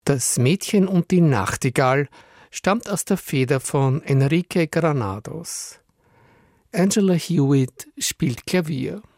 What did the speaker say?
Das Mädchen und die Nachtigall stammt aus der Feder von Enrique Granados. Angela Hewitt spielt Klavier.